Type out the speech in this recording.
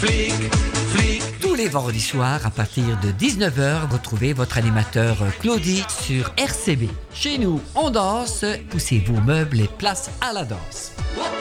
Flic, flic. Tous les vendredis soirs, à partir de 19h, retrouvez votre animateur Claudie sur RCB. Chez nous, on danse, poussez vos meubles et place à la danse.